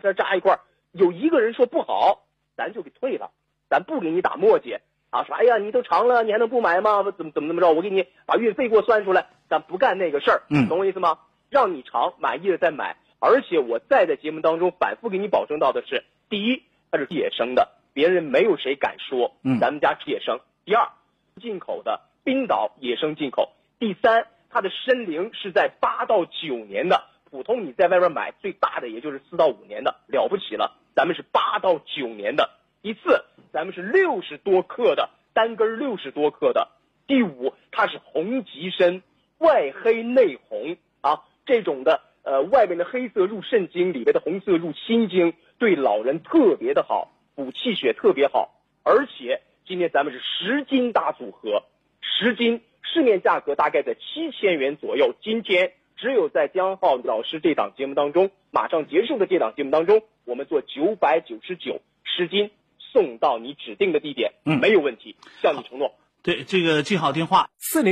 这扎一块，有一个人说不好，咱就给退了，咱不给你打墨迹啊，说哎呀你都长了，你还能不买吗？怎么着，我给你把运费给我算出来，咱不干那个事儿，懂我意思吗？让你尝，满意了再买。而且我在节目当中反复给你保证到的是，第一，它是野生的，别人没有谁敢说咱们家是野生。第二，进口的冰岛野生进口。第三，它的参龄是在8到9年的，普通你在外边买最大的也就是4到5年的，了不起了，咱们是8到9年的。第四，咱们是60多克的，单根60多克的。第五，它是红极参，外黑内红啊，这种的外面的黑色入肾经，里面的红色入心经，对老人特别的好，补气血特别好。而且今天咱们是10斤大组合，10斤市面价格大概在7000元左右，今天只有在姜浩老师这档节目当中，马上结束的这档节目当中，我们做999 10斤送到你指定的地点，没有问题，向你承诺。 对，这个记好电话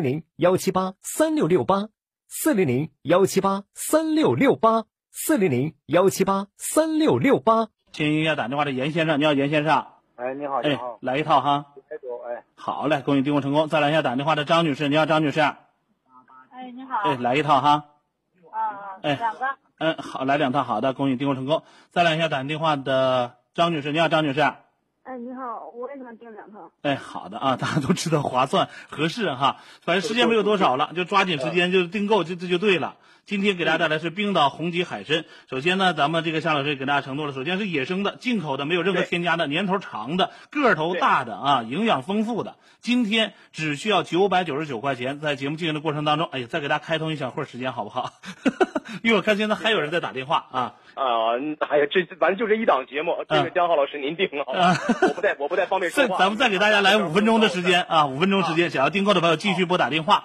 400-178-3668，400-178-3668，400-178-3668。 听一下打电话的严先生，你好，严先生。 哎，你好，你好。 来一套哈。好嘞，恭喜订货成功。再来一下打电话的张女士，你好，张女士。 哎，你好。 来一套哈。 2个。 好，来2套，好的，恭喜订货成功。再来一下打电话的张女士，你好，张女士。 哎，你好，我也想订2套。 好的啊，大家都知道划算合适哈，反正时间没有多少了，就抓紧时间就订购，这就对了。今天给大家带来是冰岛红极海参。首先呢，咱们这个夏老师给大家承诺了，首先是野生的、进口的，没有任何添加的，年头长的，个头大的啊，营养丰富的。今天只需要999块钱，在节目进行的过程当中，再给大家开通一小会儿时间好不好？因为我看现在还有人在打电话啊。 哎呀，这反正就这一档节目，这个姜浩老师您定了好吧？我不太方便说话。 咱们再给大家来5分钟的时间啊，5分钟时间，想要订购的朋友继续拨打电话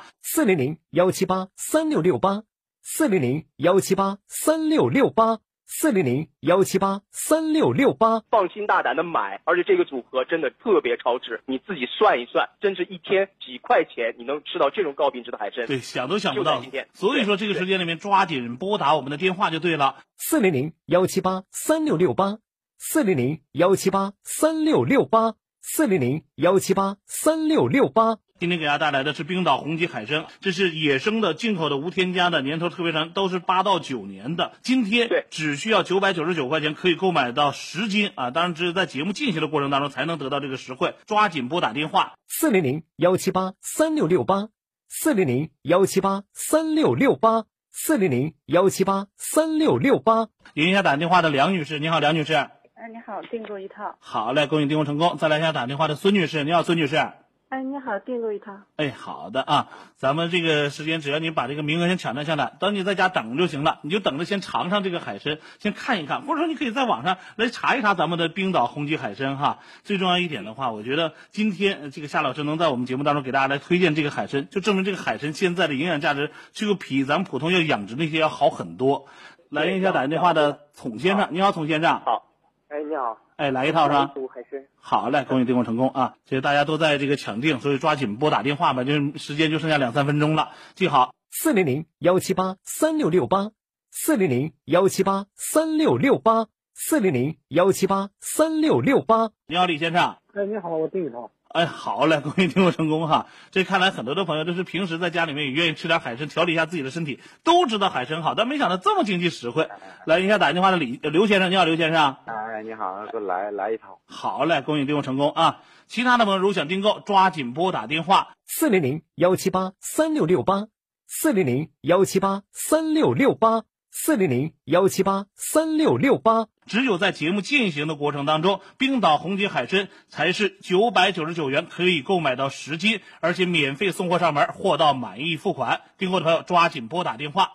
400-178-3668，400-178-3668，400-178-3668。 放心大胆的买，而且这个组合真的特别超值，你自己算一算，真是一天几块钱你能吃到这种高品质的海参。 对，想都想不到。所以说这个时间里面抓紧拨打我们的电话就对了。 400-178-3668，400-178-3668，400-178-3668。 今天给大家带来的是冰岛红极海参，这是野生的、进口的、无添加的，年头特别长，都是8到9年的。今天只需要999块钱可以购买到10斤啊！当然只有在节目进行的过程当中才能得到这个实惠，抓紧拨打电话 400-178-3668，400-178-3668，400-178-3668。 连一下打电话的梁女士，你好，梁女士。 你好，订购1套。 好嘞，恭喜订购成功。再来一下打电话的孙女士，你好，孙女士。 你好，订购1套。 好的啊，咱们这个时间只要你把这个名额先抢占下来，等你在家等就行了，你就等着先尝尝这个海参，先看一看，或者说你可以在网上来查一查咱们的冰岛红极海参哈。最重要一点的话，我觉得今天这个夏老师能在我们节目当中给大家来推荐这个海参，就证明这个海参现在的营养价值就比咱们普通要养殖那些要好很多。来一下打电话的丛先生，你好，丛先生。 好。你好。 来一套是吧？ 海参。 好嘞，恭喜订购成功啊！这大家都在这个抢订，所以抓紧拨打电话吧，就是时间就剩下2-3分钟了，记好 400-178-3668，400-178-3668，400-178-3668。 你好，李先生。 你好，我订1套。 好嘞，恭喜订购成功哈！这看来很多的朋友都是平时在家里面也愿意吃点海参，调理一下自己的身体，都知道海参好，但没想到这么经济实惠。来一下打电话的刘先生，你好，刘先生。 你好，给我来1套。 好嘞，恭喜订购成功啊！其他的朋友如果想订购，抓紧拨打电话 400-178-3668，400-178-3668，400-178-3668。 只有在节目进行的过程当中，冰岛红极海参才是999元可以购买到10斤，而且免费送货上门，货到满意付款。订购的朋友抓紧拨打电话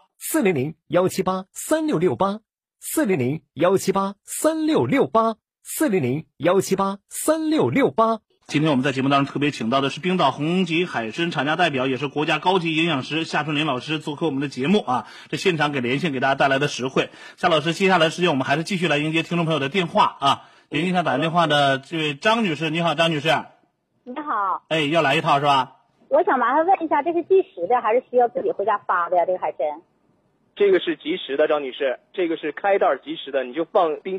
400-178-3668，400-178-3668，400-178-3668。 今天我们在节目当中特别请到的是冰岛红极海参厂家代表，也是国家高级营养师夏春林老师做客我们的节目啊，这现场给连线给大家带来的实惠。夏老师，接下来时间我们还是继续来迎接听众朋友的电话啊。连线上打电话的这位张女士，你好，张女士。 你好。 要来1套是吧？ 我想麻烦问一下，这是即食的还是需要自己回家发的呀？这个海参？ 这个是即食的，张女士，这个是开袋即食的，你就放冰